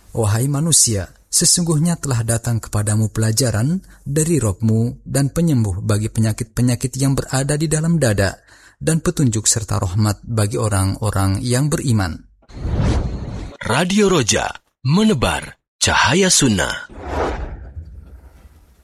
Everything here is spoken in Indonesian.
Wahai manusia, sesungguhnya telah datang kepadamu pelajaran dari Rabb-Mu dan penyembuh bagi penyakit-penyakit yang berada di dalam dada, dan petunjuk serta rahmat bagi orang-orang yang beriman. Radio Roja, menebar cahaya sunnah.